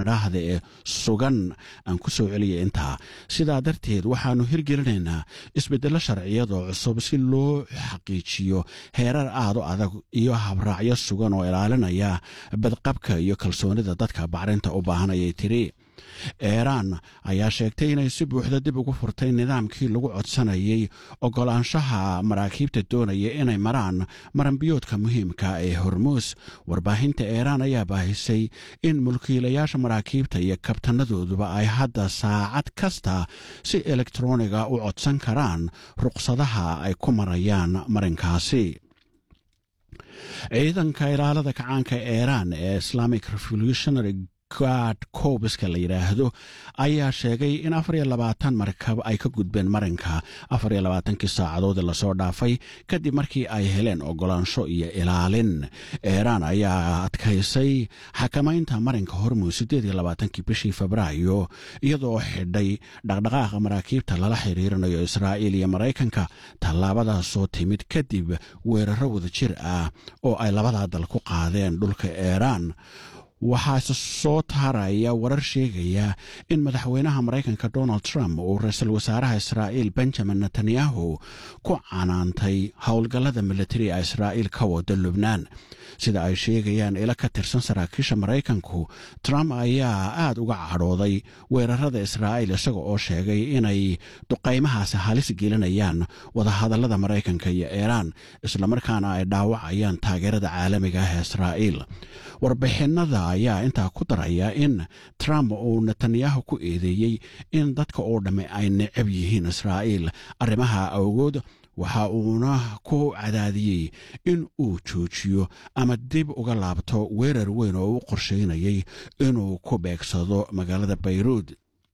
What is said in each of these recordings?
madhaahda ee sugan aan ku soo celiyay intaa sidaa darteed waxaanu hirgelinaynaa isbedelo sharciyada cusub si loo xaqiijiyo heerar aad u adag iyo habraacyo sugan oo ilaalinaya badqabka iyo kalsoonida dadka bacrinta u baahan ayay tiri Iran ayaa sheegtay inay si buuxda dib ugu furtay nidaamkii lagu codsanayay ogolaanshaha maraakiibta doonaya inay maraan maranbiyoodka muhiimka ee Hormuz. Warbaahinta Iran ayaa baahisay in mulkiilayaasha maraakiibta iyo kabtanadooduba ay hadda saacad kasta si elektrooniga u codsan karaan ruqsadaha ay ku marayaan marinkaasi. Ciidanka ilaalada kacaanka Iran ee Islamic Revolutionary Guard Corps la yiraahdo ayaa sheegay in 24 markab ay ka gudbeen marinka 24 saacadood la soo dhaafay kadib markii ay heleen ogolaansho iyo ilaalin. Iran ayaa adkaysay xakamaynta marinka Hormuz 28 bishii Febraayo iyadoo xidhay dhaqdhaqaaqa maraakiibta lala xiriirinayo Israa'iil iyo Mareykanka. Tallaabadaas soo timid kadib weeraro wadajir ah oo ay labada dal ku qaadeen dhulka Iran. waxaa soo taaraya warar sheegaya in madaxweynaha Mareykanka Donald Trump uu ra'iisul wasaaraha Israa'iil Benjamin Netanyahu ku canaantay howlgallada militariga Israa'iil ka wada Lubnaan. Sida ay sheegayaan ila ka tirsan saraakiisha Mareykanku, Trump ayaa aad uga cadhooday weerarada Israa'iil isaga oo sheegay inay duqeymahaasi halis gelinayaan wadahadallada Mareykanka iyo Iran isla markaana ay dhaawacayaan taageerada caalamiga ah ee Israa'iil. Warbixinada ayaa intaa ku daraya in Trump uu Netanyahu ku eedeeyay in dadka oo dhamme ay necab yihiin Israa'iil. Arrimaha awgood waxa uuna ku cadaadiyay in uu joojiyo ama dib uga laabto weerar weyn oo uu qorsheynayay inuu ku beegsado magaalada Beirut.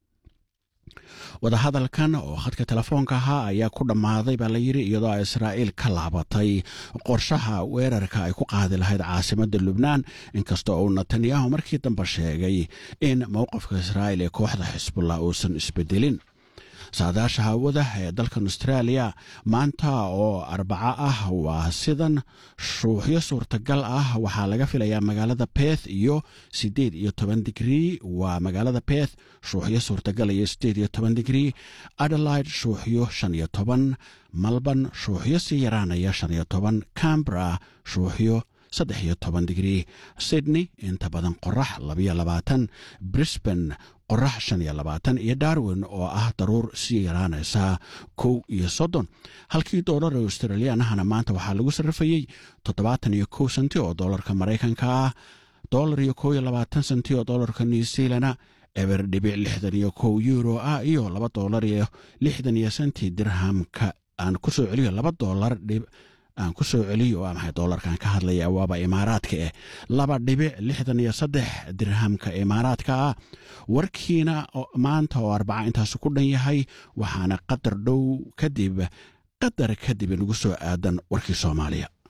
wadahadalkan oo khadka telefoonka ahaa ayaa ku dhammaaday baa la yidhi iyadoo Israa'iil ka laabatay qorshaha weerarka ay ku qaadi lahayd caasimadda Lubnaan, inkastoo uu Netanyahu markii dambe sheegay in mowqifka Israa'iil ee kooxda Xisbullah uusan isbedelin. saadaasha hawada ee dalkan Australia maanta oo Arbaca ah waa sidan: shuuxyo suurtagal ah waxaa laga filayaa magaalada Perth iyo 18 digrii, waa magaalada Perth shuuxyo suurtagal iyo 18 digrii, Adelaide shuuxyo 15, Melbourne shuuxyo sii yaraanaya 15, Canberra shuuxyo 13 digrii, Sydney inta badan qorax 22, Brisbane qorax 25 iyo Darwin oo ah daruur sii yaraanaysa 30. halkii doolar ee Australian-ahna maanta waxaa lagu sarrifayay 71 senti oo doolarka Mareykanka ah, $1.20 senti oo doolarka New Zealand, eber dhibic 61 euro ah iyo $2.60 senti dirhamka. aan ku soo celiyo $2 aan ku soo celiyo waa maxay doolarkan ka hadlaya waaba imaaraadka $2.63 dirhamka imaaraadka ah. warkiina maanta oo Arbaca intaas ku dhan yahay, waxaana qadar kadib inagu soo aadan warkii Soomaaliya.